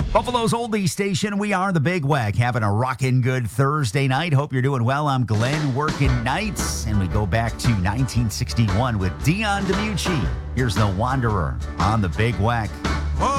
Buffalo's oldie station. We are the Big Wack, having a rockin' good Thursday night. Hope you're doing well. I'm Glenn, working nights, and we go back to 1961 with Dion DiMucci. Here's the Wanderer on the Big Wack.